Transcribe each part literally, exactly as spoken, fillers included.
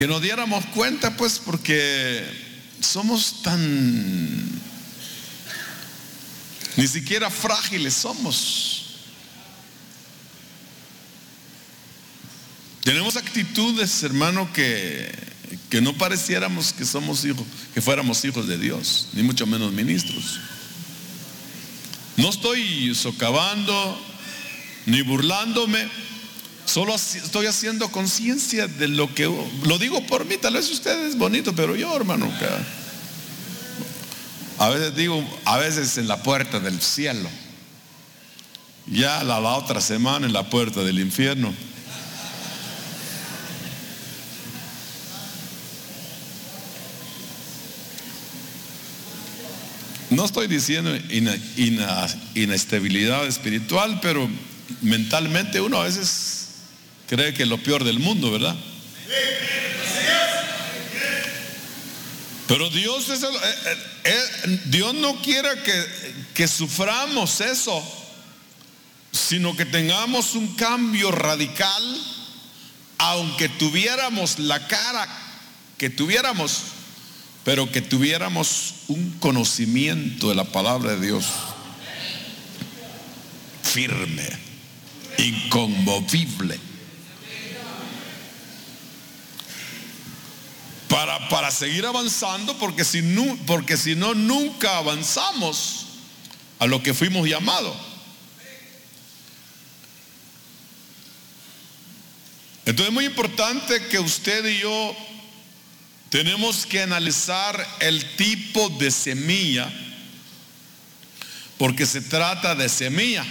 que nos diéramos cuenta, pues, porque somos tan, ni siquiera frágiles somos. Tenemos actitudes, hermano, que, que no pareciéramos que somos hijos, que fuéramos hijos de Dios, ni mucho menos ministros. No estoy socavando ni burlándome, solo estoy haciendo conciencia de lo que, lo digo por mí, tal vez usted es bonito, pero yo, hermano, que a veces digo, a veces en la puerta del cielo, ya la, la otra semana en la puerta del infierno. No estoy diciendo ina, ina, inestabilidad espiritual, pero mentalmente uno a veces cree que es lo peor del mundo, ¿verdad? Pero Dios, es el, eh, eh, Dios no quiere que, que suframos eso, sino que tengamos un cambio radical, aunque tuviéramos la cara que tuviéramos, pero que tuviéramos un conocimiento de la palabra de Dios firme, inconmovible, para, para seguir avanzando, porque si, no, porque si no, nunca avanzamos a lo que fuimos llamados. Entonces es muy importante que usted y yo tenemos que analizar el tipo de semilla, porque se trata de semilla.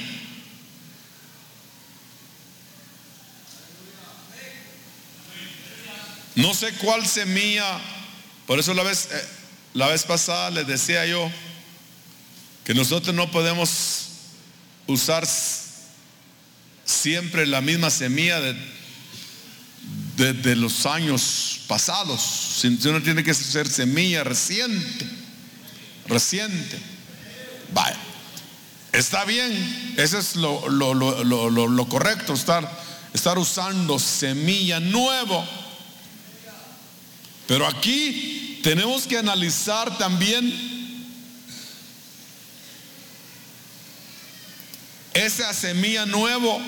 No sé cuál semilla, por eso la vez, la vez pasada les decía yo que nosotros no podemos usar siempre la misma semilla de, de, de los años pasados, sino tiene que ser semilla reciente, reciente. Vaya, está bien, eso es lo, lo, lo, lo, lo, lo correcto, estar, estar usando semilla nueva. Pero aquí tenemos que analizar también esa semilla nueva.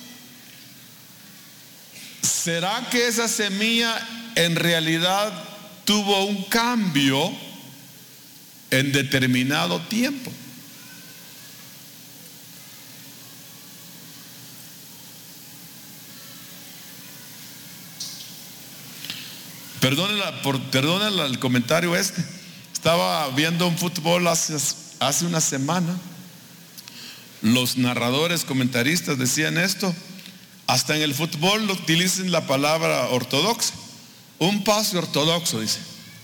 ¿Será que esa semilla en realidad tuvo un cambio en determinado tiempo? Perdónenla, por, perdónenla el comentario este. Estaba viendo un fútbol hace, hace una semana. Los narradores, comentaristas decían esto. Hasta en el fútbol utilizan la palabra ortodoxa. Un pase ortodoxo, dice.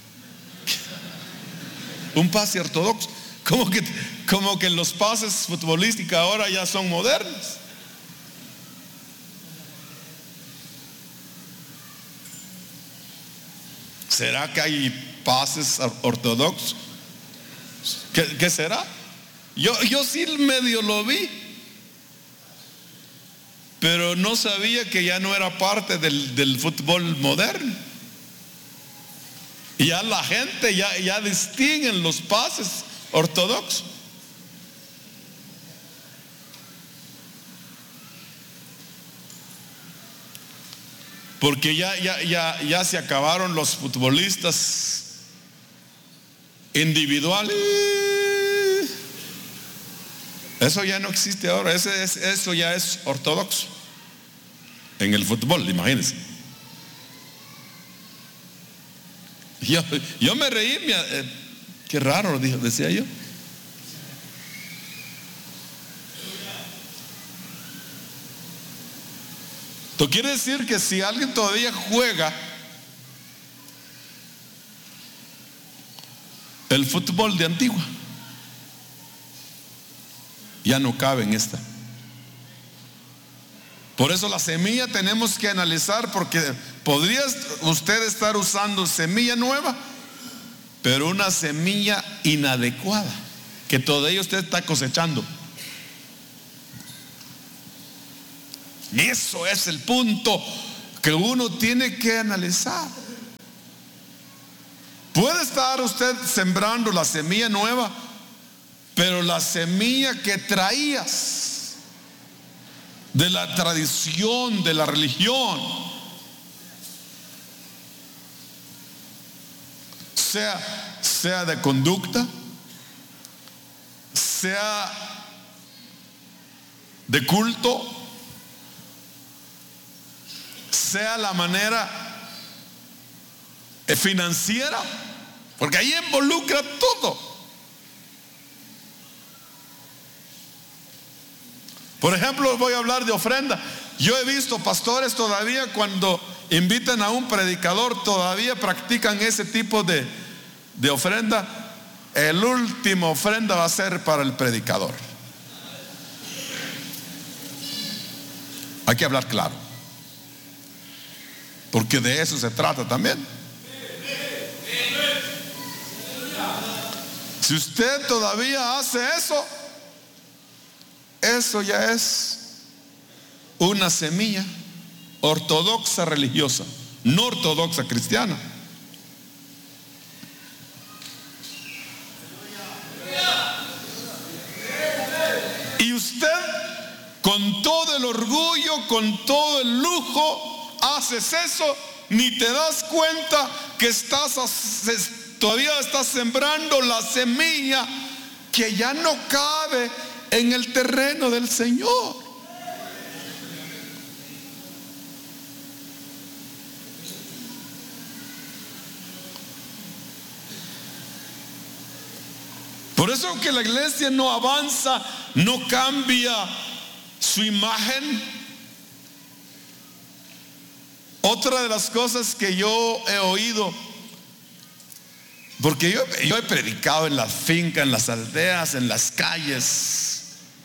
Un pase ortodoxo. Como que, como que los pases futbolísticos ahora ya son modernos. ¿Será que hay pases ortodoxos? ¿Qué, qué será? Yo, yo sí medio lo vi, pero no sabía que ya no era parte del, del fútbol moderno. Y ya la gente ya, ya distinguen los pases ortodoxos. Porque ya, ya, ya, ya se acabaron los futbolistas individuales. Eso ya no existe ahora. Ese es, eso ya es ortodoxo en el fútbol, imagínense. Yo, yo me reí, me, eh, qué raro, dijo, decía yo. Esto quiere decir que si alguien todavía juega el fútbol de Antigua, ya no cabe en esta. Por eso la semilla tenemos que analizar, porque podría usted estar usando semilla nueva, pero una semilla inadecuada, que todavía usted está cosechando. Y eso es el punto que uno tiene que analizar. Puede estar usted sembrando la semilla nueva, pero la semilla que traías de la tradición, de la religión, sea, sea de conducta, sea de culto, sea la manera financiera, porque ahí involucra todo. Por ejemplo, voy a hablar de ofrenda. Yo he visto pastores todavía, cuando invitan a un predicador, todavía practican ese tipo de, de ofrenda. El último ofrenda va a ser para el predicador. Hay que hablar claro, porque de eso se trata también. Si usted todavía hace eso, eso ya es una semilla ortodoxa religiosa, no ortodoxa cristiana. Y usted, con todo el orgullo, con todo el lujo, haces eso, ni te das cuenta que estás todavía estás sembrando la semilla que ya no cabe en el terreno del Señor. Por eso que la iglesia no avanza, no cambia su imagen. Otra de las cosas que yo he oído, porque yo, yo he predicado en las fincas, en las aldeas, en las calles.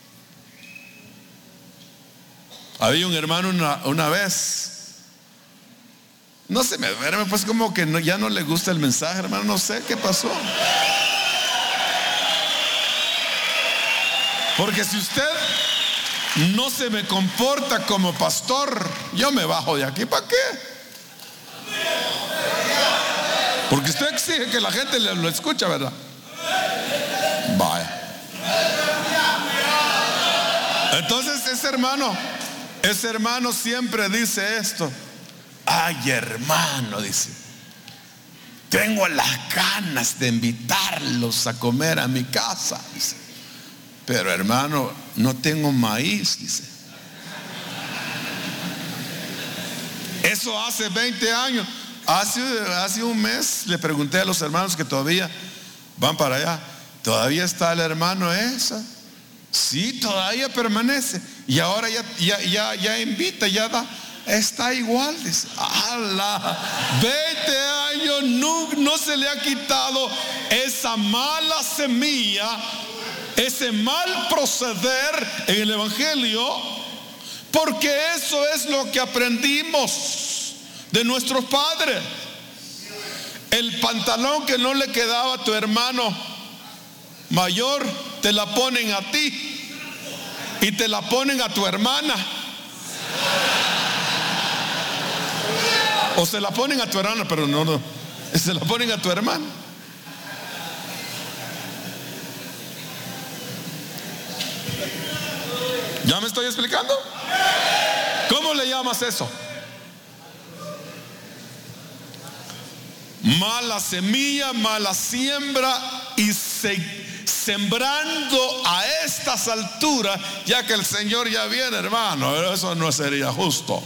Había un hermano una, una vez, no se me duerme, pues como que no, ya no le gusta el mensaje, hermano, no sé qué pasó. Porque si usted no se me comporta como pastor, yo me bajo de aquí. ¿Para qué? Porque usted exige que la gente lo escuche, ¿verdad? Vaya. Entonces ese hermano, ese hermano siempre dice esto. Ay, hermano, dice, tengo las ganas de invitarlos a comer a mi casa, dice, pero hermano, no tengo maíz, dice. Eso hace veinte años. Hace, hace un mes le pregunté a los hermanos que todavía van para allá, ¿todavía está el hermano esa? Sí, todavía permanece. Y ahora ya, ya, ya, ya invita, ya da, está igual, dice. ¡Hala! veinte años no, no se le ha quitado esa mala semilla, ese mal proceder en el evangelio, porque eso es lo que aprendimos de nuestros padres. El pantalón que no le quedaba a tu hermano mayor, te la ponen a ti, y te la ponen a tu hermana, o se la ponen a tu hermana, pero no, no, se la ponen a tu hermana. ¿Ya me estoy explicando? ¿Cómo le llamas eso? Mala semilla, mala siembra, y se, sembrando a estas alturas, ya que el Señor ya viene, hermano, eso no sería justo.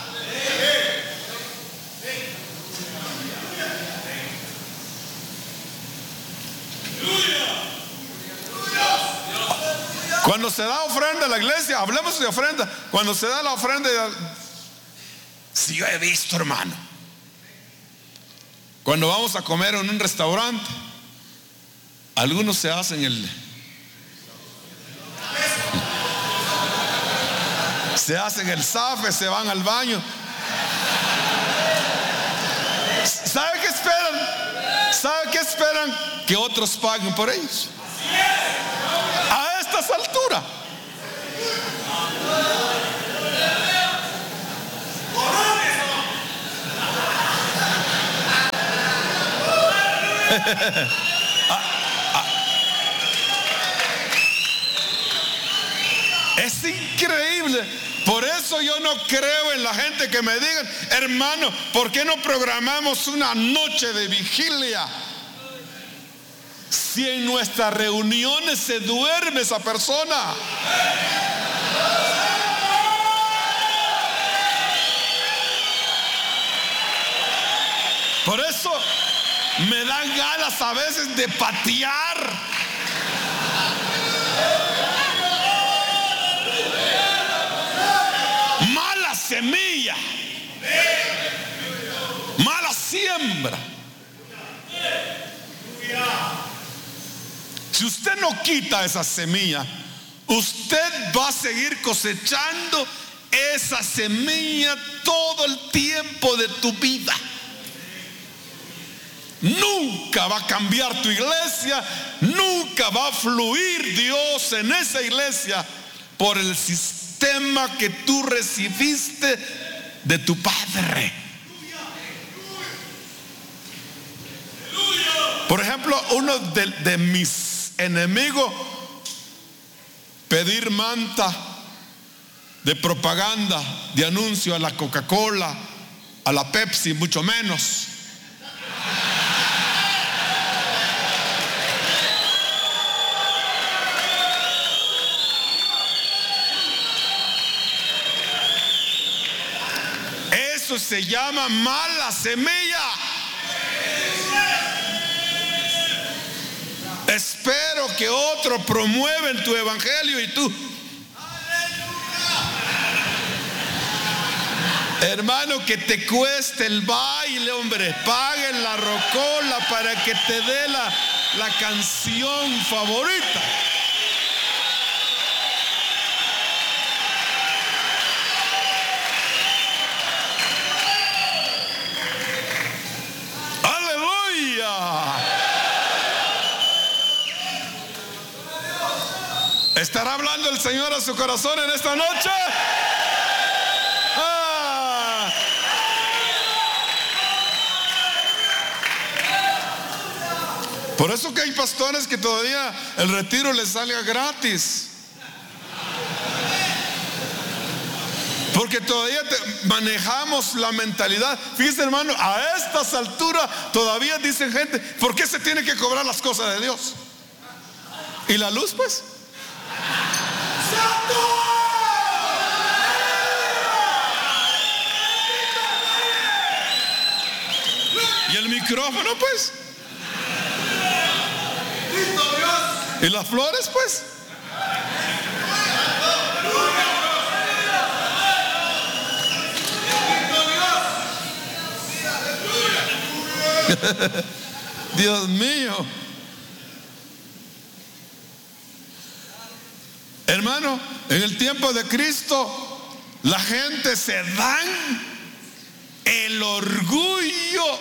Cuando se da ofrenda a la iglesia, hablemos de ofrenda. Cuando se da la ofrenda, si yo he visto, hermano, cuando vamos a comer en un restaurante, algunos se hacen el se hacen el zafe, se van al baño. ¿Sabe qué esperan? ¿Sabe qué esperan? Que otros paguen por ellos. A estas alturas. Es increíble. Por eso yo no creo en la gente que me digan, hermano, ¿por qué no programamos una noche de vigilia? Si en nuestras reuniones se duerme esa persona. Por eso me dan ganas a veces de patear. Mala semilla, mala siembra. Si usted no quita esa semilla, usted va a seguir cosechando esa semilla todo el tiempo de tu vida. Nunca va a cambiar tu iglesia, nunca va a fluir Dios en esa iglesia por el sistema que tú recibiste de tu padre. Por ejemplo, uno de, de mis enemigos, pedir manta de propaganda, de anuncio a la Coca-Cola, a la Pepsi, mucho menos. Eso se llama mala semilla. Espero que otro promueva en tu evangelio y tú, hermano, que te cueste el baile, hombre, paguen la rocola para que te dé la, la canción favorita. ¿Estará hablando el Señor a su corazón en esta noche? Ah. Por eso que hay pastores que todavía el retiro les salga gratis. Porque todavía te, manejamos la mentalidad. Fíjese, hermano, a estas alturas todavía dicen gente, ¿por qué se tiene que cobrar las cosas de Dios? ¿Y la luz, pues? Y el micrófono, pues. Y las flores, pues. Dios mío. Hermano, en el tiempo de Cristo, la gente se dan el orgullo,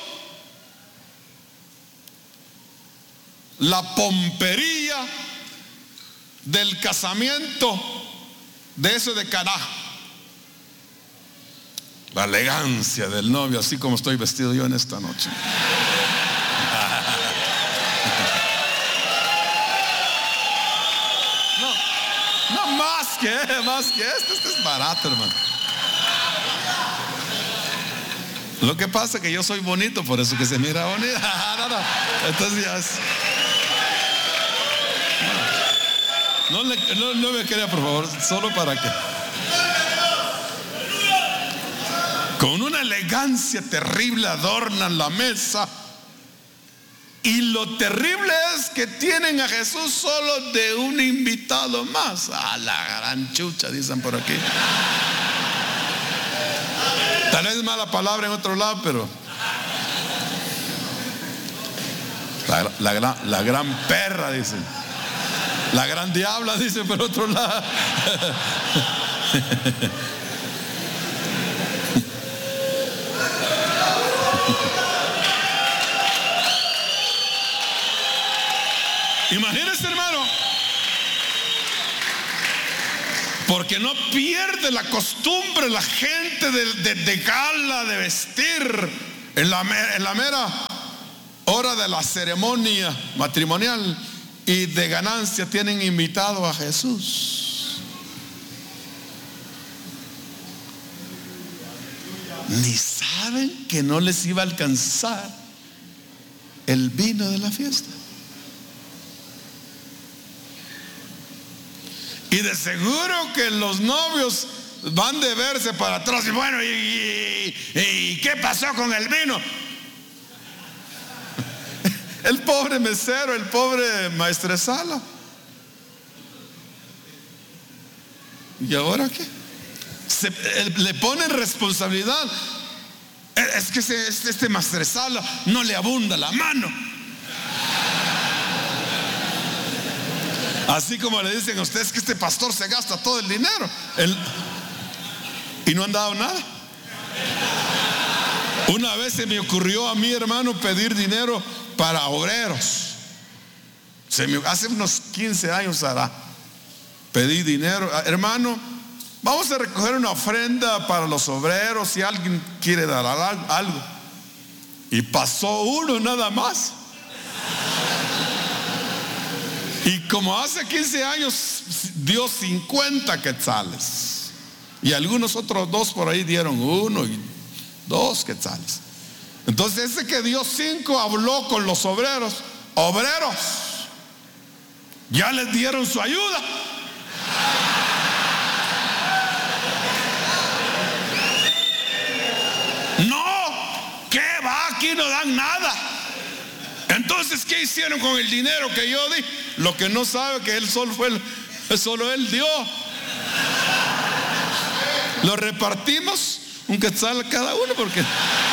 la pompería del casamiento, de eso de Caná. La elegancia del novio, así como estoy vestido yo en esta noche. No, no más que, más que esto, esto es barato, hermano. Lo que pasa es que yo soy bonito, por eso que se mira bonito. No, no. Entonces ya es. No, no, no, no me crea, por favor, solo para que. Con una elegancia terrible adornan la mesa. Y lo terrible es que tienen a Jesús solo de un invitado más. A la gran chucha, dicen por aquí. Tal vez mala palabra en otro lado, pero la, la, la, la gran perra, dicen. La gran diabla, dicen por otro lado. Imagínense, hermano, porque no pierde la costumbre la gente de, de, de gala, de vestir en la, en la mera hora de la ceremonia matrimonial y de ganancia tienen invitado a Jesús. Ni saben que no les iba a alcanzar el vino de la fiesta. Y de seguro que los novios van de verse para atrás y bueno, ¿y, y, y qué pasó con el vino? El pobre mesero, el pobre maestresala. ¿Y ahora qué? Se, le ponen responsabilidad. Es que este, este maestresala no le abunda la mano. Así como le dicen a ustedes que este pastor se gasta todo el dinero el, y no han dado nada. Una vez se me ocurrió a mi hermano pedir dinero para obreros. Se me, hace unos quince años hará. Pedí dinero, hermano, vamos a recoger una ofrenda para los obreros si alguien quiere dar algo. Y pasó uno nada más. Y como hace quince años dio cincuenta quetzales. Y algunos otros dos por ahí dieron uno y dos quetzales. Entonces ese que dio cinco habló con los obreros. Obreros, ya les dieron su ayuda. No, ¿qué va? Aquí no dan nada. Entonces, ¿qué hicieron con el dinero que yo di? Lo que no sabe que él solo fue el, solo él dio. Lo repartimos un quetzal a cada uno porque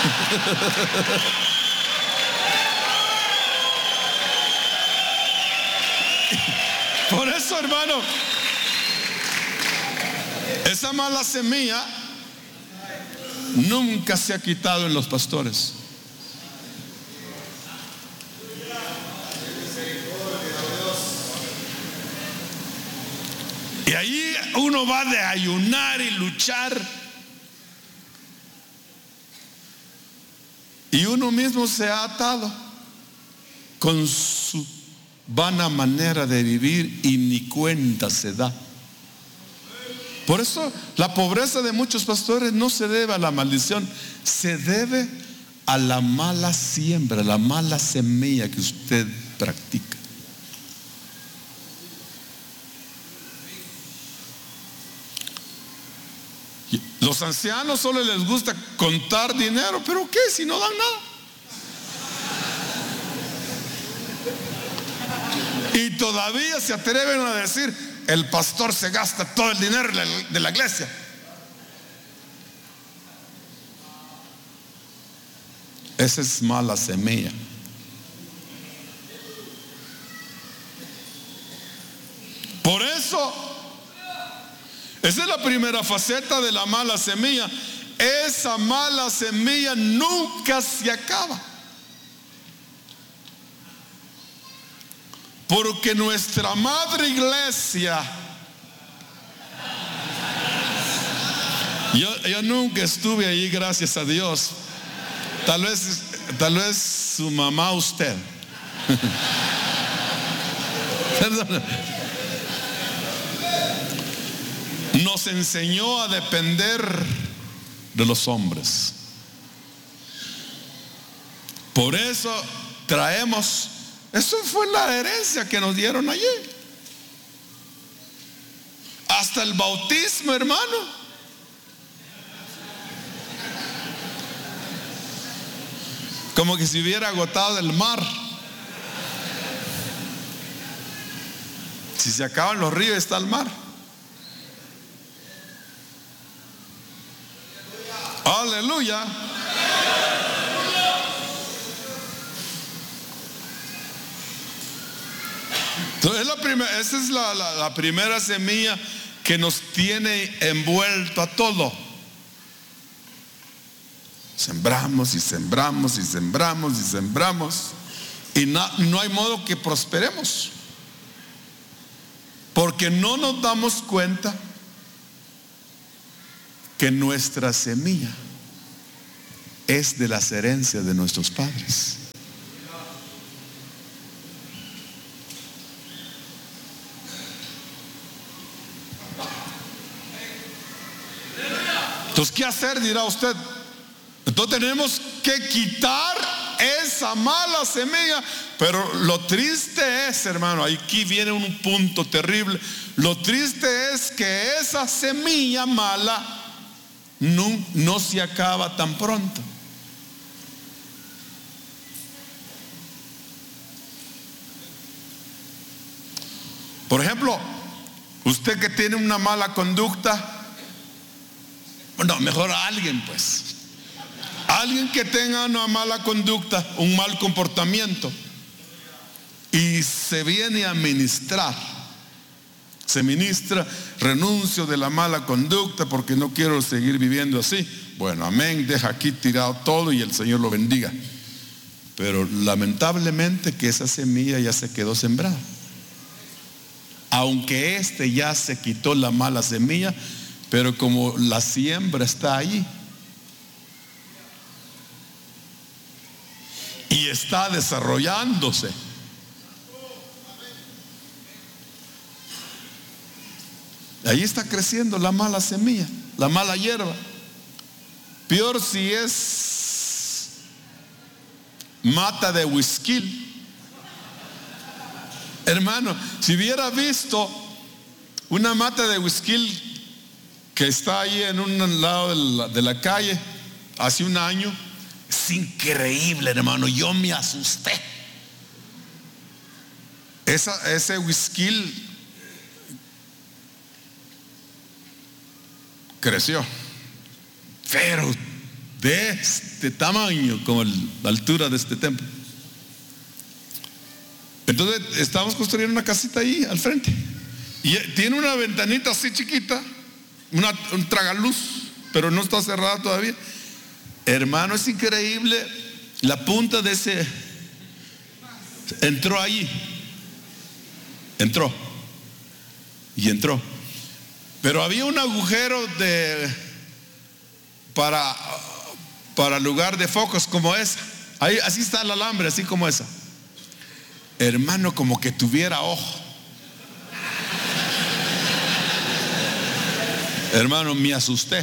por eso, hermano, esa mala semilla nunca se ha quitado en los pastores. Y ahí uno va de ayunar y luchar. Y uno mismo se ha atado con su vana manera de vivir y ni cuenta se da. Por eso la pobreza de muchos pastores no se debe a la maldición, se debe a la mala siembra, la mala semilla que usted practica. Los ancianos solo les gusta contar dinero, pero ¿qué si no dan nada? Y todavía se atreven a decir, el pastor se gasta todo el dinero de la iglesia. Esa es mala semilla. Por eso, esa es la primera faceta de la mala semilla. Esa mala semilla nunca se acaba. Porque nuestra madre iglesia, yo, yo nunca estuve allí, gracias a Dios. Tal vez, tal vez su mamá usted. Perdón. Nos enseñó a depender de los hombres. Por eso traemos, eso fue la herencia que nos dieron allí. Hasta el bautismo, hermano. Como que se hubiera agotado el mar. Si se acaban los ríos, está el mar. Aleluya. Entonces la primera, esa es la, la, la primera semilla que nos tiene envuelto a todo. Sembramos y sembramos y sembramos y sembramos y no, no hay modo que prosperemos, porque no nos damos cuenta que nuestra semilla es de las herencias de nuestros padres. Entonces, ¿qué hacer? Dirá usted. Entonces tenemos que quitar esa mala semilla. Pero lo triste es, hermano, aquí viene un punto terrible. Lo triste es que esa semilla mala no, no se acaba tan pronto. Por ejemplo, usted que tiene una mala conducta, no, mejor a alguien pues. Alguien que tenga una mala conducta, un mal comportamiento, y se viene a ministrar. Se ministra, renuncio de la mala conducta porque no quiero seguir viviendo así. Bueno, amén, deja aquí tirado todo y el Señor lo bendiga. Pero lamentablemente que esa semilla ya se quedó sembrada. Aunque este ya se quitó la mala semilla, pero como la siembra está ahí y está desarrollándose, ahí está creciendo la mala semilla, la mala hierba. Peor si es mata de whisky. Hermano, si hubiera visto una mata de whisky que está ahí en un lado de la, de la calle hace un año, es increíble, hermano. Yo me asusté. Esa, ese whisky creció, pero de este tamaño, como el, la altura de este templo. Entonces estamos construyendo una casita ahí al frente y tiene una ventanita así chiquita, una, un tragaluz, pero no está cerrada todavía. Hermano, es increíble. La punta de ese entró ahí, entró y entró, pero había un agujero de para para lugar de focos como esa. Ahí, así está el alambre, así como esa. Hermano, como que tuviera ojo. Hermano, me asusté.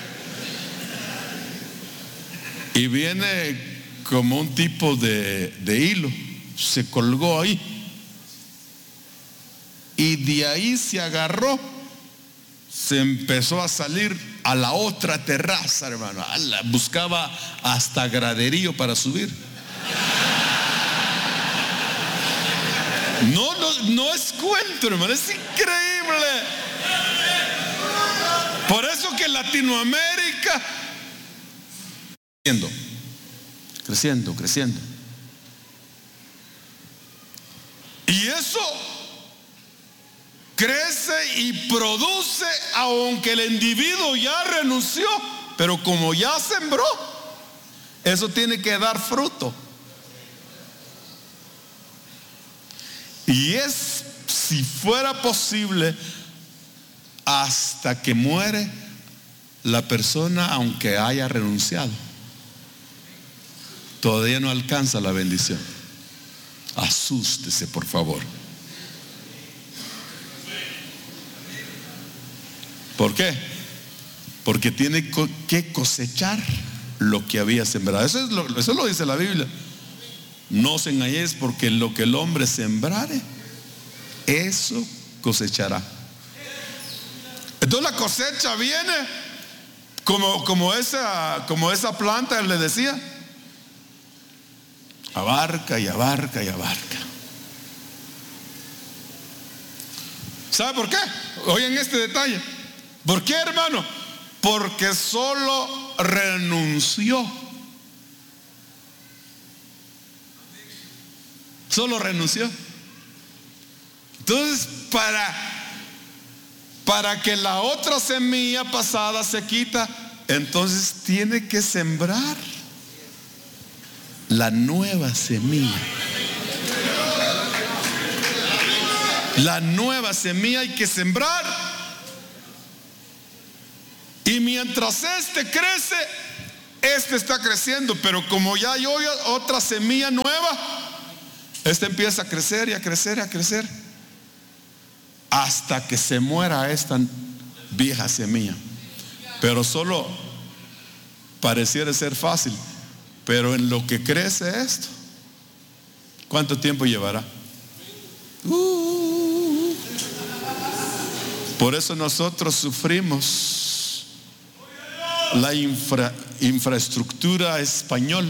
Y viene como un tipo de, de hilo, se colgó ahí. Y de ahí se agarró, se empezó a salir a la otra terraza, hermano. Buscaba hasta graderío para subir. No, no, no es cuento, hermano, es increíble. Por eso que Latinoamérica creciendo, creciendo, creciendo. Y eso crece y produce, aunque el individuo ya renunció, pero como ya sembró, eso tiene que dar fruto. Y es, si fuera posible, hasta que muere la persona, aunque haya renunciado, todavía no alcanza la bendición. Asústese, por favor. ¿Por qué? Porque tiene que cosechar lo que había sembrado. Eso es lo, eso lo dice la Biblia. No os engañéis, porque lo que el hombre sembrare, eso cosechará. Entonces la cosecha viene como, como, esa, como esa planta le decía. Abarca y abarca y abarca. ¿Sabe por qué? Oigan este detalle. ¿Por qué, hermano? Porque solo renunció. Solo renunció. Entonces, para, para que la otra semilla pasada se quita, entonces tiene que sembrar la nueva semilla. La nueva semilla hay que sembrar. Y mientras este crece, este está creciendo. Pero como ya hay otra semilla nueva, este empieza a crecer y a crecer y a crecer hasta que se muera esta vieja semilla. Pero solo pareciera ser fácil. Pero en lo que crece esto, ¿cuánto tiempo llevará? Uh, por eso nosotros sufrimos la infra, infraestructura español.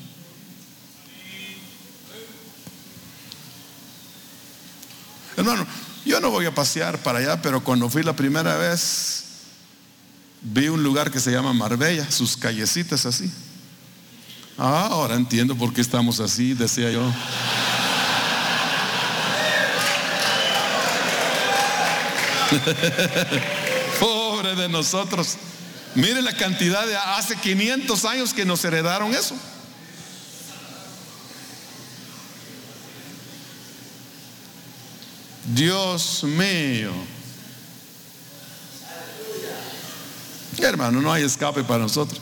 Hermano, yo no voy a pasear para allá, pero cuando fui la primera vez, vi un lugar que se llama Marbella, sus callecitas así. Ah, ahora entiendo por qué estamos así, decía yo. Pobre de nosotros. Mire la cantidad de hace quinientos años que nos heredaron eso. Dios mío. Hermano, no hay escape para nosotros.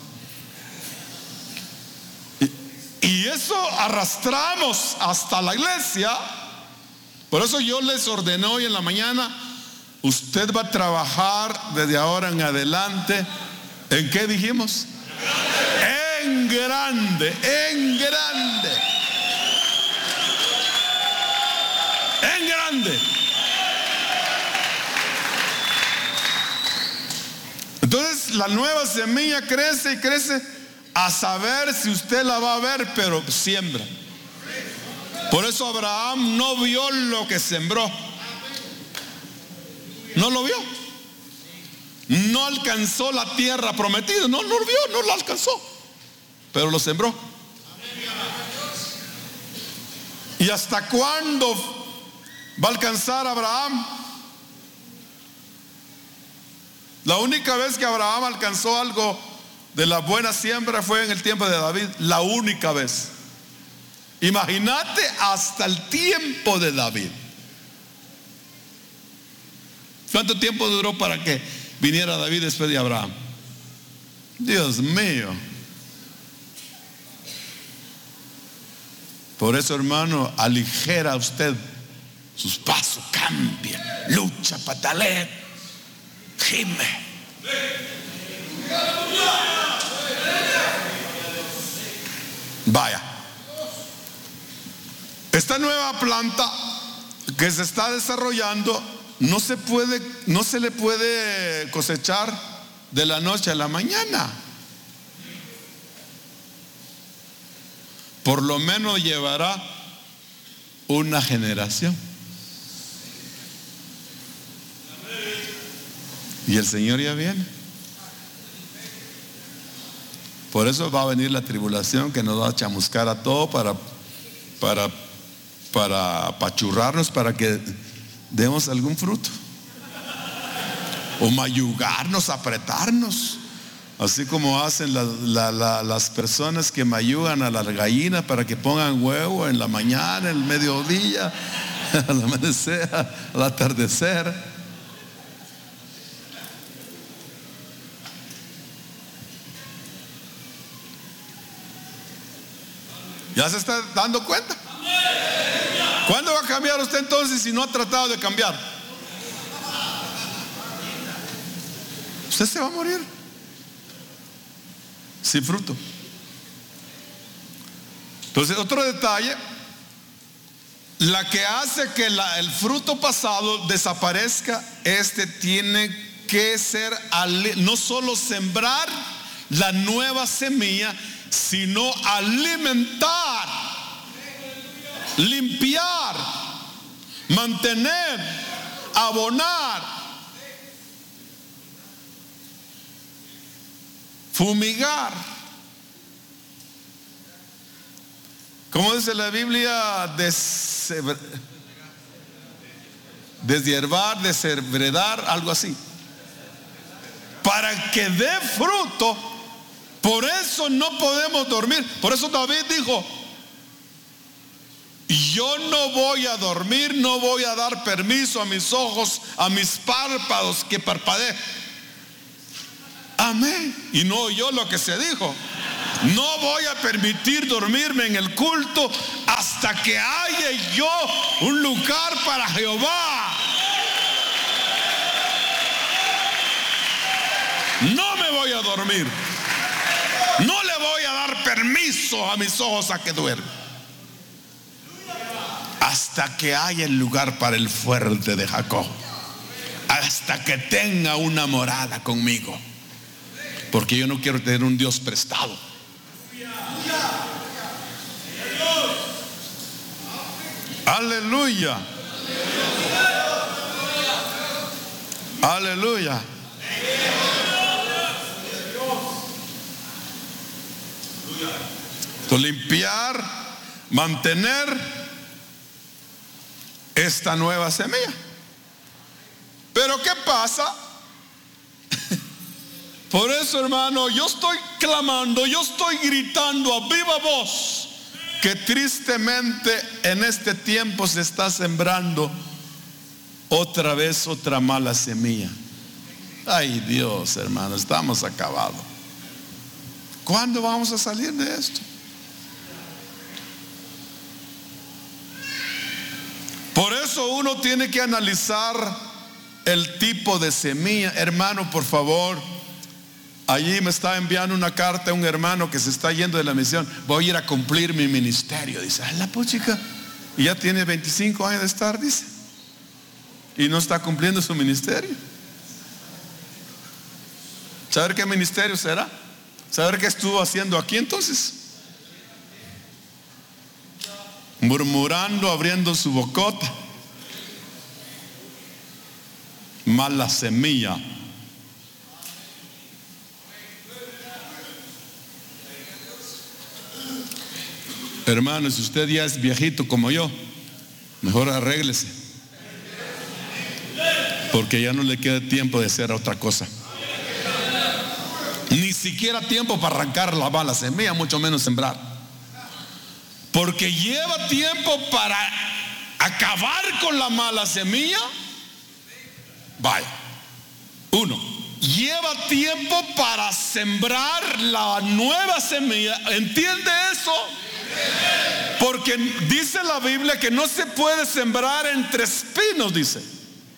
Y, y eso arrastramos hasta la iglesia. Por eso yo les ordené hoy en la mañana: usted va a trabajar desde ahora en adelante. ¿En qué dijimos? En grande, en grande. En grande. Entonces la nueva semilla crece y crece, a saber si usted la va a ver, pero siembra. Por eso Abraham no vio lo que sembró. No lo vio. No alcanzó la tierra prometida. No, no lo vio, no la alcanzó. Pero lo sembró. ¿Y hasta cuándo va a alcanzar Abraham? La única vez que Abraham alcanzó algo de la buena siembra fue en el tiempo de David. La única vez. Imagínate hasta el tiempo de David. ¿Cuánto tiempo duró para que viniera David después de Abraham? Dios mío. Por eso, hermano, aligera usted sus pasos, cambia, lucha, patalea, gime. Vaya. Esta nueva planta que se está desarrollando no se puede, no se le puede cosechar de la noche a la mañana. Por lo menos llevará una generación. Y el Señor ya viene. Por eso va a venir la tribulación que nos va a chamuscar a todo para, para, para apachurrarnos, para que demos algún fruto. O mayugarnos, apretarnos. Así como hacen la, la, la, las personas que mayugan a las gallinas para que pongan huevo en la mañana, en el mediodía, al amanecer, al atardecer. ¿Ya se está dando cuenta? ¿Cuándo va a cambiar usted entonces si no ha tratado de cambiar? Usted se va a morir sin fruto. Entonces, otro detalle, la que hace que la, el fruto pasado desaparezca, este tiene que ser no solo sembrar la nueva semilla, sino alimentar, limpiar, mantener, abonar, fumigar. ¿Cómo dice la Biblia? Des, deshiervar, deshebredar, algo así. Para que dé fruto. Por eso no podemos dormir. Por eso David dijo: yo no voy a dormir, no voy a dar permiso a mis ojos, a mis párpados que parpadeen. Amén. Y no oyó lo que se dijo: no voy a permitir dormirme en el culto hasta que haya yo un lugar para Jehová. No me voy voy a dormir. No le voy a dar permiso a mis ojos a que duerman hasta que haya el lugar para el fuerte de Jacob, hasta que tenga una morada conmigo, porque yo no quiero tener un Dios prestado. Aleluya. Aleluya. Entonces, limpiar, mantener esta nueva semilla. Pero ¿qué pasa? Por eso, hermano, yo estoy clamando, yo estoy gritando a viva voz que tristemente en este tiempo se está sembrando otra vez otra mala semilla. Ay, Dios, hermano, estamos acabados. ¿Cuándo vamos a salir de esto? Por eso uno tiene que analizar el tipo de semilla. Hermano, por favor, allí me está enviando una carta un hermano que se está yendo de la misión. Voy a ir a cumplir mi ministerio. Dice, ay, la puchica, y ya tiene veinticinco años de estar, dice, y no está cumpliendo su ministerio. ¿Saber qué ministerio será? ¿Saber qué estuvo haciendo aquí entonces? Murmurando, abriendo su bocota. Mala semilla. Hermano, si usted ya es viejito como yo, mejor arréglese, porque ya no le queda tiempo de hacer otra cosa. Ni siquiera tiempo para arrancar la mala semilla, mucho menos sembrar. Porque lleva tiempo para acabar con la mala semilla. Vaya. Uno, lleva tiempo para sembrar la nueva semilla. ¿Entiende eso? Porque dice la Biblia que no se puede sembrar entre espinos, dice.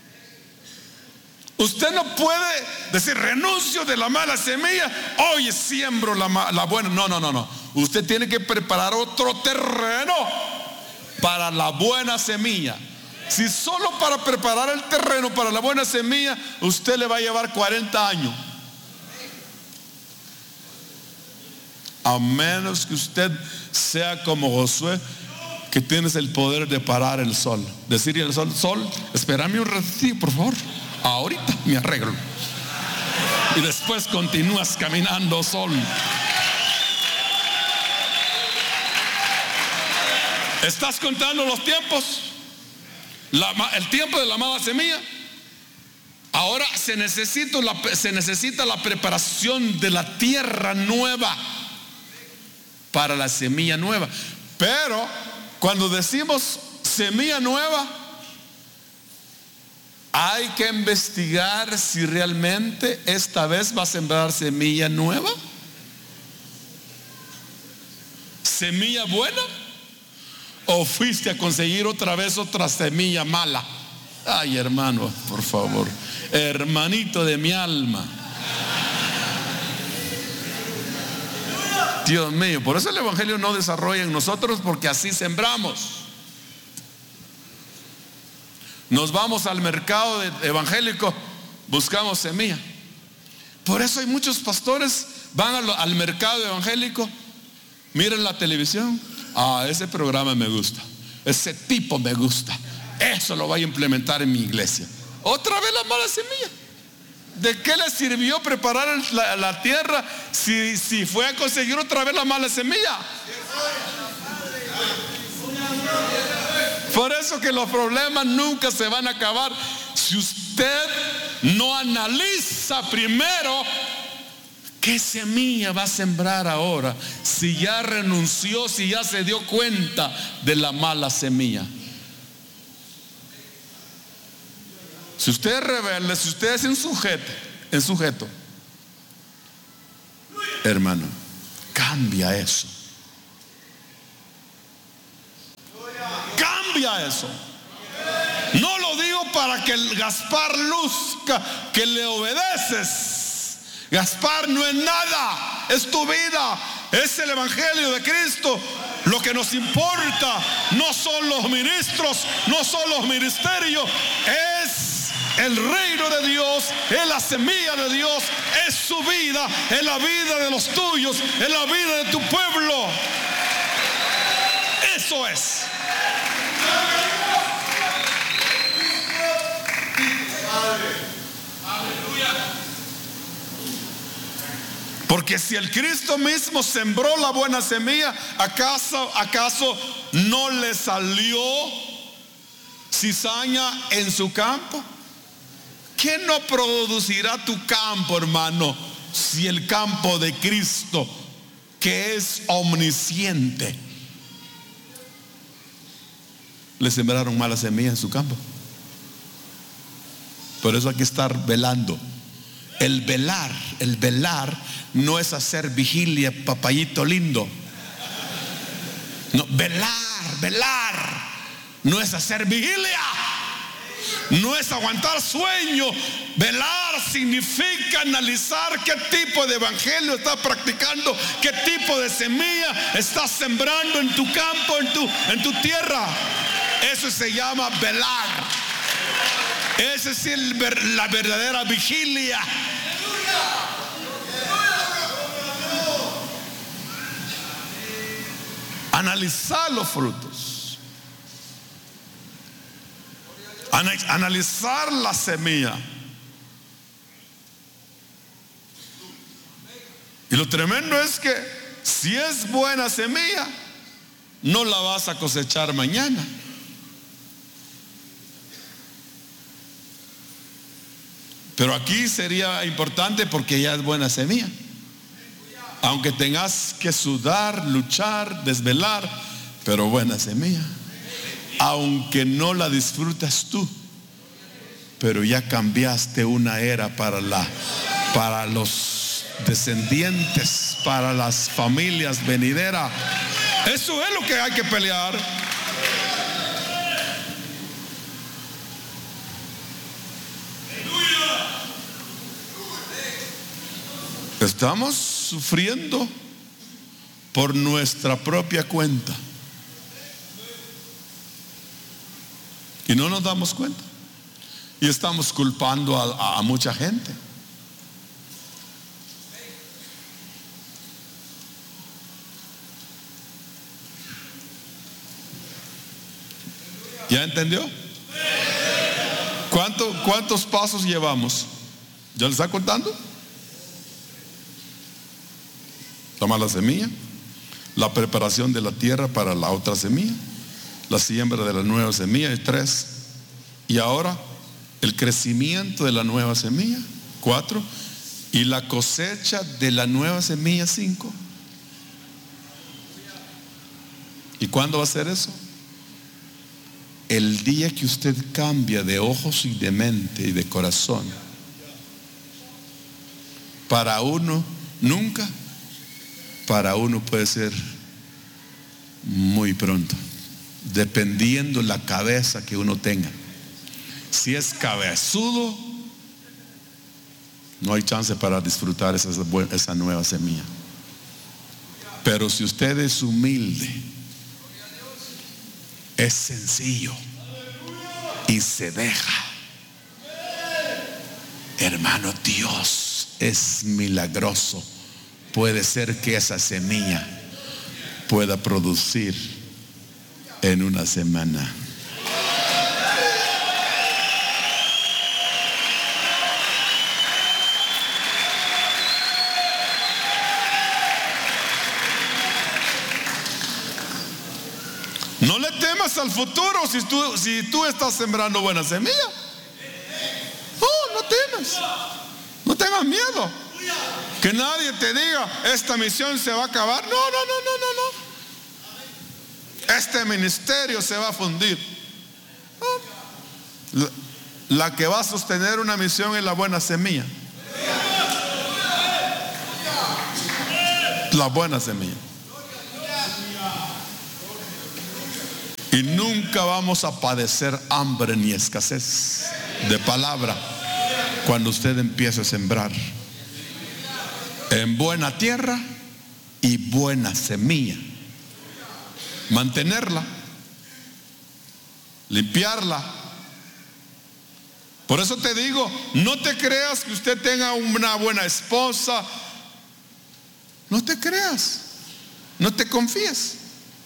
Usted no puede decir renuncio de la mala semilla, hoy siembro la, la buena. No, no, no, no. Usted tiene que preparar otro terreno para la buena semilla. Si solo para preparar el terreno para la buena semilla, usted le va a llevar cuarenta años. A menos que usted sea como Josué, que tienes el poder de parar el sol. Decirle al sol, sol, espérame un ratito, por favor. Ahorita me arreglo. Y después continúas caminando, sol. ¿Estás contando los tiempos? La, el tiempo de la mala semilla. Ahora se necesita, la, se necesita la preparación de la tierra nueva para la semilla nueva. Pero cuando decimos semilla nueva, hay que investigar si realmente esta vez va a sembrar semilla nueva, semilla buena, o fuiste a conseguir otra vez otra semilla mala. Ay, hermano, por favor, hermanito de mi alma. Dios mío, por eso el evangelio no desarrolla en nosotros, porque así sembramos. Nos vamos al mercado evangélico, buscamos semilla. Por eso hay muchos pastores, van al, al mercado evangélico, miren la televisión. Ah, ese programa me gusta, ese tipo me gusta, eso lo voy a implementar en mi iglesia. Otra vez la mala semilla. ¿De qué le sirvió preparar la, la tierra si, si fue a conseguir otra vez la mala semilla? Por eso que los problemas nunca se van a acabar si usted no analiza primero qué semilla va a sembrar ahora, si ya renunció, si ya se dio cuenta de la mala semilla. Si usted es rebelde, si usted es en sujeto, en sujeto, hermano, cambia eso. Cambia eso. No lo digo para que el Gaspar luzca que le obedeces Gaspar no es nada, es tu vida, es el Evangelio de Cristo. Lo que nos importa no son los ministros, no son los ministerios, es el reino de Dios, es la semilla de Dios, es su vida, es la vida de los tuyos, es la vida de tu pueblo. Eso es. Porque si el Cristo mismo sembró la buena semilla, ¿acaso, acaso no le salió cizaña en su campo? ¿Qué no producirá tu campo, hermano, si el campo de Cristo, que es omnisciente, le sembraron mala semilla en su campo? Por eso hay que estar velando. El velar, el velar no es hacer vigilia, papayito lindo. No, velar, velar no es hacer vigilia, no es aguantar sueño. Velar significa analizar qué tipo de evangelio estás practicando, qué tipo de semilla estás sembrando en tu campo, en tu, en tu tierra. Eso se llama velar. Esa es el, la verdadera vigilia. Analizar los frutos, analizar la semilla. Y lo tremendo es que si es buena semilla, no la vas a cosechar mañana. Pero aquí sería importante porque ya es buena semilla. Aunque tengas que sudar, luchar, desvelar, pero buena semilla. Aunque no la disfrutas tú, pero ya cambiaste una era para la, para los descendientes, para las familias venideras. Eso es lo que hay que pelear. Estamos sufriendo por nuestra propia cuenta y no nos damos cuenta, y estamos culpando a, a mucha gente. ¿Ya entendió? ¿Cuánto, ¿Cuántos pasos llevamos? ¿Ya le está contando? Toma la semilla, la preparación de la tierra para la otra semilla, la siembra de la nueva semilla, es tres. Y ahora el crecimiento de la nueva semilla, cuatro. Y la cosecha de la nueva semilla, cinco. ¿Y cuándo va a ser eso? El día que usted cambia de ojos y de mente y de corazón. Para uno nunca, para uno puede ser muy pronto, dependiendo la cabeza que uno tenga. Si es cabezudo, no hay chance para disfrutar esa, esa nueva semilla. Pero si usted es humilde, es sencillo y se deja, hermano, Dios es milagroso. Puede ser que esa semilla pueda producir en una semana. No le temas al futuro si tú, si tú estás sembrando buena semilla. Oh, no temas. No tengas miedo. Que nadie te diga, esta misión se va a acabar. No, no, no, no, no, no. Este ministerio se va a fundir. La, la que va a sostener una misión es la buena semilla. La buena semilla. Y nunca vamos a padecer hambre ni escasez de palabra cuando usted empiece a sembrar. en buena tierra y buena semilla. Mantenerla, limpiarla. Por eso te digo, no te creas que usted tenga una buena esposa. No te creas, no te confíes.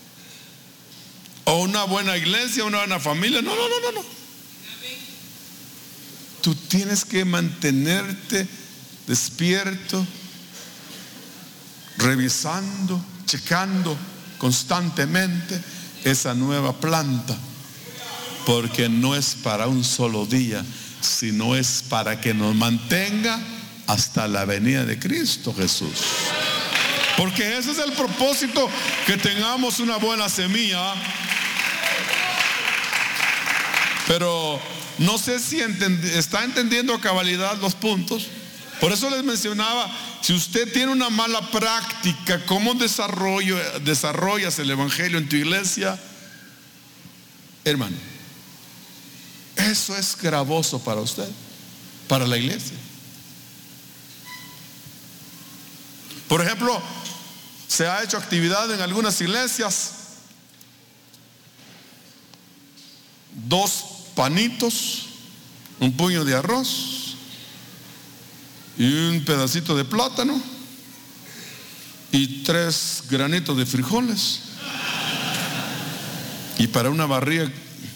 O una buena iglesia, una buena familia. No, no, no, no, no. Tú tienes que mantenerte despierto, revisando, checando constantemente esa nueva planta, porque no es para un solo día, sino es para que nos mantenga hasta la venida de Cristo Jesús. Porque ese es el propósito, que tengamos una buena semilla. Pero no sé si entend- está entendiendo a cabalidad los puntos. Por eso les mencionaba, si usted tiene una mala práctica, ¿cómo desarrollo, desarrollas el evangelio en tu iglesia? Hermano, eso es gravoso para usted, para la iglesia. Por ejemplo, se ha hecho actividad en algunas iglesias, dos panitos, un puño de arroz y un pedacito de plátano y tres granitos de frijoles, y para una barriga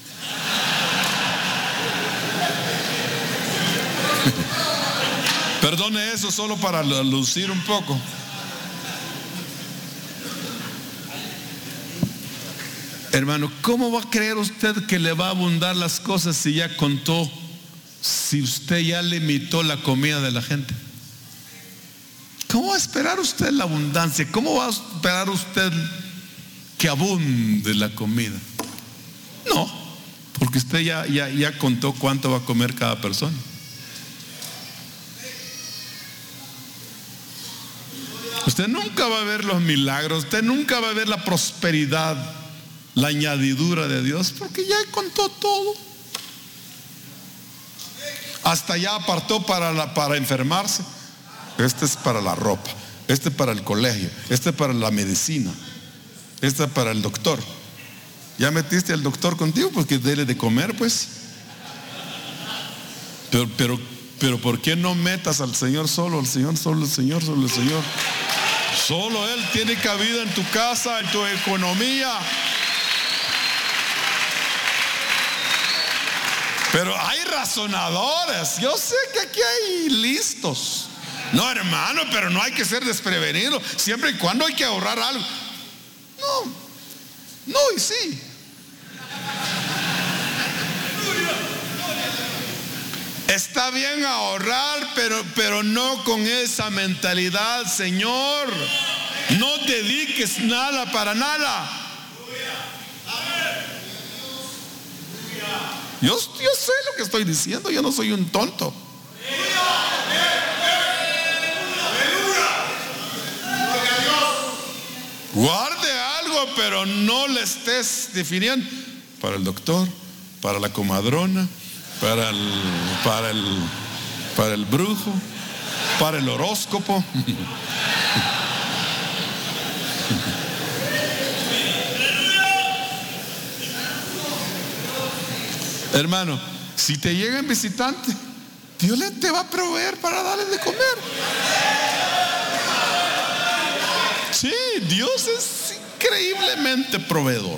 perdone eso, solo para lucir un poco. Hermano, ¿cómo va a creer usted que le va a abundar las cosas si ya contó, si usted ya limitó la comida de la gente? ¿Cómo va a esperar usted la abundancia? ¿Cómo va a esperar usted que abunde la comida? No, porque usted ya, ya, ya contó cuánto va a comer cada persona. Usted nunca va a ver los milagros, usted nunca va a ver la prosperidad, la añadidura de Dios, porque ya contó todo. Hasta ya apartó para, la, para enfermarse. Este es para la ropa, este es para el colegio, este es para la medicina, este es para el doctor. Ya metiste al doctor contigo, porque dele de comer, pues. Pero, pero, pero ¿por qué no metas al Señor solo? El Señor solo, el Señor solo, el Señor. Solo Él tiene cabida en tu casa, en tu economía. Pero hay razonadores. Yo sé que aquí hay listos. No, hermano, pero no hay que ser desprevenido. Siempre y cuando hay que ahorrar algo. No, no y sí. Está bien ahorrar, pero, pero no con esa mentalidad, Señor. No dediques nada para nada. Yo, yo sé lo que estoy diciendo, yo no soy un tonto. Guarde algo, pero no le estés definiendo. Para el doctor, para la comadrona, para el, para el, para el brujo, para el horóscopo. Hermano, si te llegan visitantes, Dios le te va a proveer para darles de comer. Sí, Dios es increíblemente proveedor.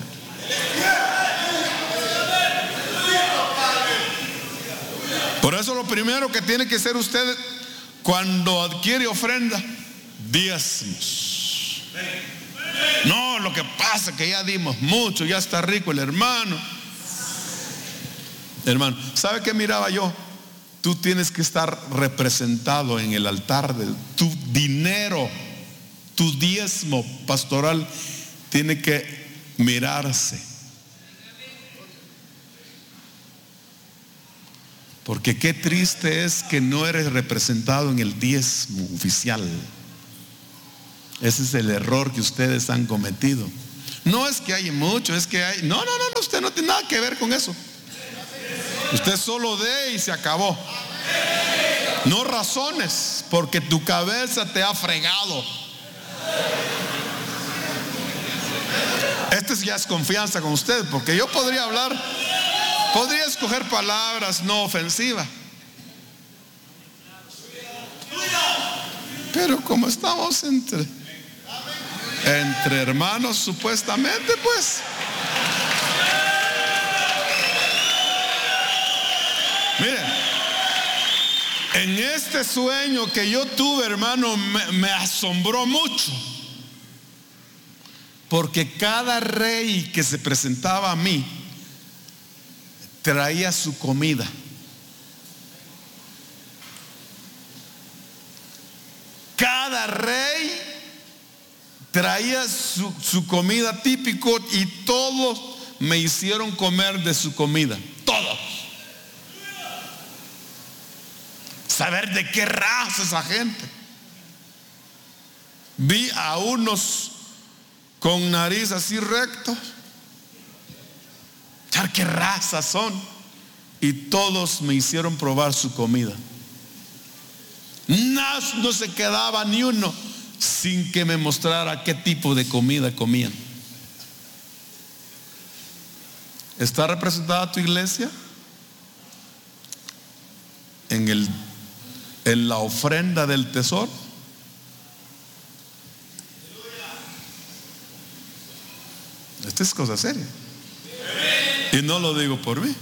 Por eso lo primero que tiene que hacer usted cuando adquiere ofrenda, diezmos. No, lo que pasa es que ya dimos mucho, ya está rico el hermano. Hermano, ¿sabe qué miraba yo? Tú tienes que estar representado en el altar de tu dinero, tu diezmo pastoral tiene que mirarse. Porque qué triste es que no eres representado en el diezmo oficial. Ese es el error que ustedes han cometido. No es que hay mucho, es que hay... No, no, no, no, usted no tiene nada que ver con eso. Usted solo dé y se acabó. No razones porque tu cabeza te ha fregado. Este ya es confianza con usted, porque yo podría hablar, podría escoger palabras no ofensivas, pero como estamos entre entre hermanos supuestamente, pues miren, en este sueño que yo tuve, hermano, me, me asombró mucho, porque cada rey que se presentaba a mí traía su comida. Cada rey traía su, su comida típico, y todos me hicieron comer de su comida. Todos. Saber de qué raza esa gente. Vi a unos con nariz así recto. ¿Saber qué raza son? Y todos me hicieron probar su comida. No, no se quedaba ni uno sin que me mostrara qué tipo de comida comían. ¿Está representada tu iglesia? En el, en la ofrenda del tesoro. Esta es cosa seria. Y no lo digo por mí.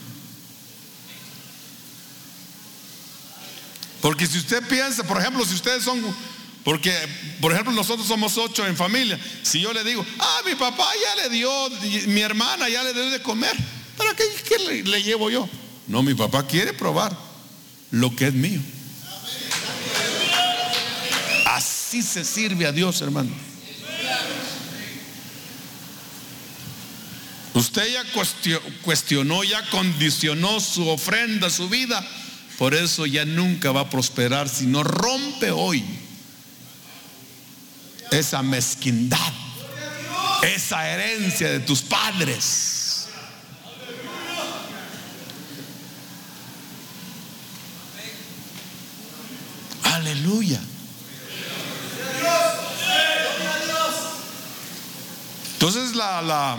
Porque si usted piensa, por ejemplo, si ustedes son, porque por ejemplo nosotros somos ocho en familia, si yo le digo, ah, mi papá ya le dio, mi hermana ya le dio de comer, ¿para qué, qué le, le llevo yo? No, mi papá quiere probar lo que es mío. Así se sirve a Dios, hermano. Usted ya cuestionó, ya condicionó su ofrenda, su vida. Por eso ya nunca va a prosperar si no rompe hoy esa mezquindad, esa herencia de tus padres. Aleluya. Entonces la, la,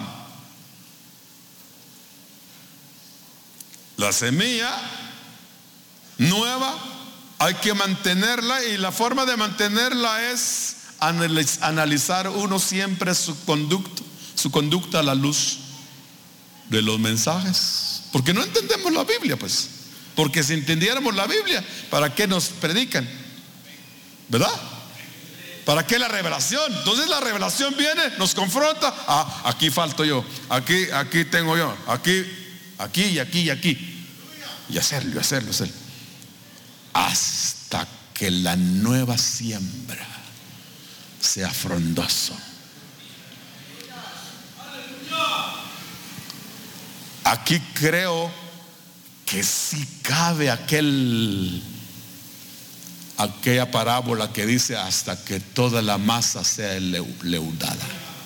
la semilla nueva hay que mantenerla, y la forma de mantenerla es analizar uno siempre su conducta, su conducta a la luz de los mensajes, porque no entendemos la Biblia, pues. Porque si entendiéramos la Biblia, ¿para qué nos predican? ¿Verdad? ¿Para qué la revelación? Entonces la revelación viene, nos confronta. Ah, aquí falto yo, aquí, aquí tengo yo, aquí, aquí y aquí y aquí. Y hacerlo, y hacerlo, hacerlo. Hasta que la nueva siembra sea frondoso. Aquí creo que sí cabe aquel aquella parábola que dice hasta que toda la masa sea leudada.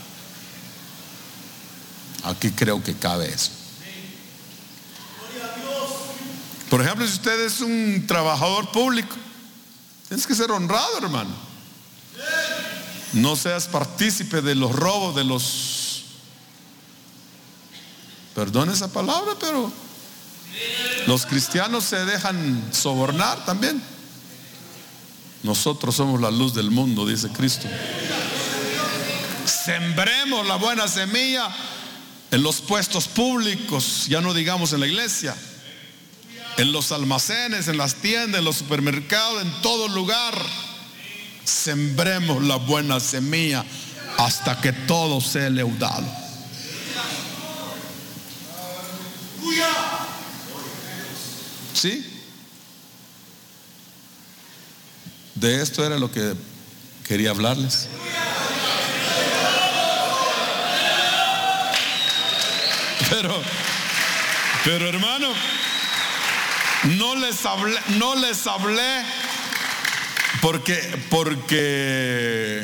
Aquí creo que cabe eso. Por ejemplo, si usted es un trabajador público, tienes que ser honrado, hermano. No seas partícipe de los robos, de los, perdone esa palabra, pero los cristianos se dejan sobornar también. Nosotros somos la luz del mundo, dice Cristo. Sembremos la buena semilla en los puestos públicos, ya no digamos en la iglesia, en los almacenes, en las tiendas, en los supermercados, en todo lugar. Sembremos la buena semilla hasta que todo sea leudado. ¿Sí? De esto era lo que quería hablarles. Pero, pero hermano, no les hablé, no les hablé porque, porque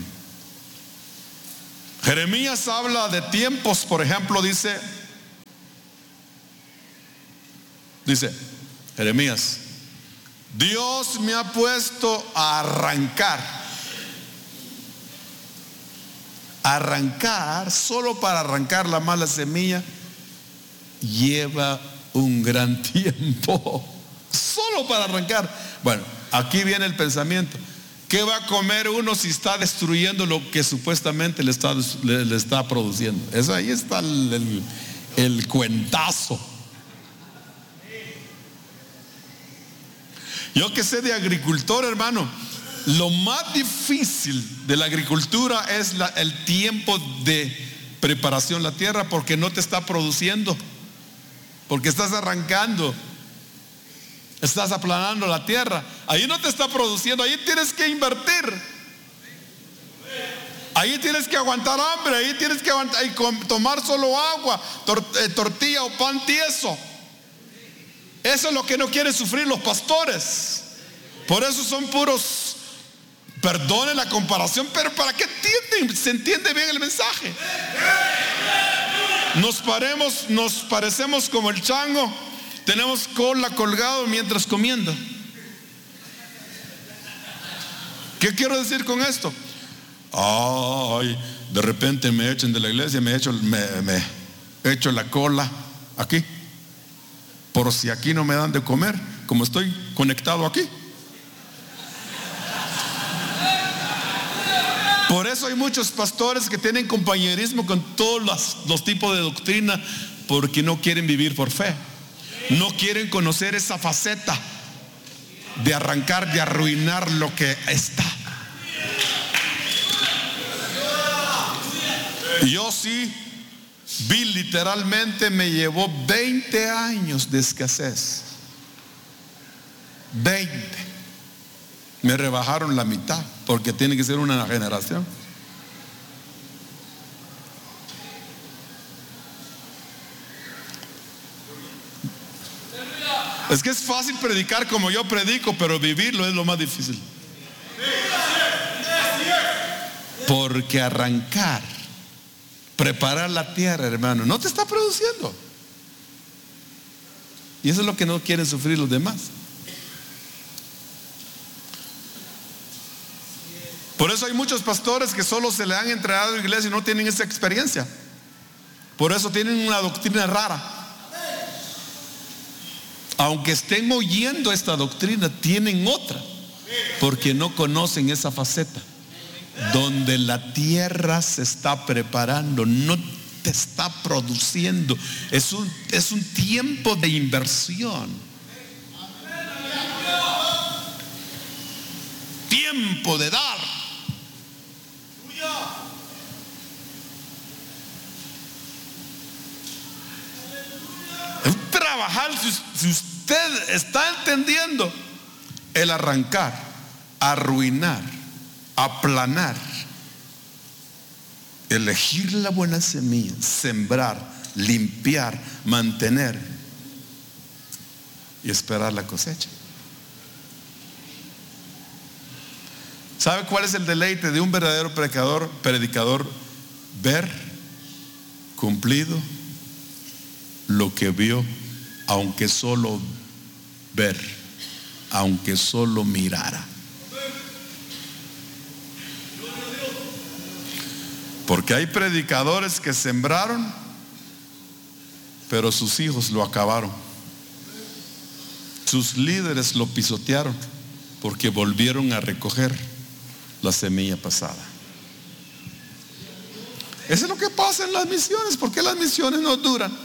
Jeremías habla de tiempos, por ejemplo, dice, dice Jeremías Dios me ha puesto a arrancar. Arrancar, solo para arrancar la mala semilla, lleva un gran tiempo. Solo para arrancar. Bueno, aquí viene el pensamiento. ¿Qué va a comer uno si está destruyendo lo que supuestamente le está, le, le está produciendo? Eso, ahí está el, el, el cuentazo. Yo que sé de agricultor, hermano, lo más difícil de la agricultura es la, el tiempo de preparación de la tierra, porque no te está produciendo, porque estás arrancando, estás aplanando la tierra. Ahí no te está produciendo, ahí tienes que invertir, ahí tienes que aguantar hambre, ahí tienes que aguantar, y tomar solo agua, tor, eh, tortilla o pan tieso. Eso es lo que no quieren sufrir los pastores. Por eso son puros, perdone la comparación, pero para que entienden, se entiende bien el mensaje. Nos paremos, nos parecemos como el chango. Tenemos cola colgado mientras comiendo. ¿Qué quiero decir con esto? Ay, de repente me echan de la iglesia, me echo, me, me echo la cola aquí, por si aquí no me dan de comer, como estoy conectado aquí. Por eso hay muchos pastores que tienen compañerismo con todos los, los tipos de doctrina, porque no quieren vivir por fe. No quieren conocer esa faceta de arrancar, de arruinar lo que está. Yo sí vi, literalmente me llevó veinte años de escasez. veinte. Me rebajaron la mitad, porque tiene que ser una generación. Es que es fácil predicar como yo predico, pero vivirlo es lo más difícil. Porque arrancar, preparar la tierra, hermano, no te está produciendo. Y eso es lo que no quieren sufrir los demás. Por eso hay muchos pastores que solo se le han entregado a la iglesia y no tienen esa experiencia. Por eso tienen una doctrina rara. Aunque estén oyendo esta doctrina, tienen otra, porque no conocen esa faceta donde la tierra se está preparando, no te está produciendo. Es un, es un tiempo de inversión, tiempo de dar. Es trabajar. Si, si usted está entendiendo el arrancar, arruinar, aplanar, elegir la buena semilla, sembrar, limpiar, mantener y esperar la cosecha. ¿Sabe cuál es el deleite de un verdadero predicador? Predicador, ver cumplido lo que vio, aunque solo ver, aunque solo mirara. Porque hay predicadores que sembraron, pero sus hijos lo acabaron. Sus líderes lo pisotearon, porque volvieron a recoger la semilla pasada. Eso es lo que pasa en las misiones. ¿Por qué las misiones no duran?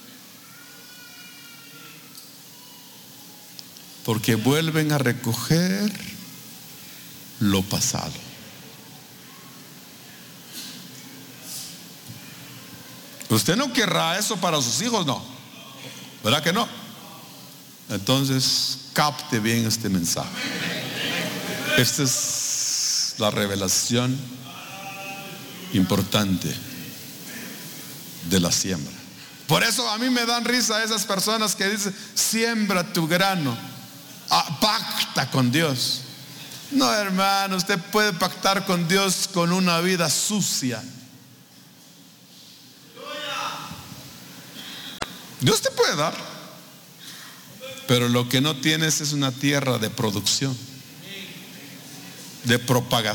Porque vuelven a recoger lo pasado. Usted no querrá eso para sus hijos, ¿no? ¿Verdad que no? Entonces, capte bien este mensaje. Esta es la revelación importante de la siembra. Por eso a mí me dan risa esas personas que dicen: siembra tu grano, ah, pacta con Dios. No, hermano, usted puede pactar con Dios con una vida sucia. Dios te puede dar, Pero lo que no tienes es una tierra de producción, de propagación.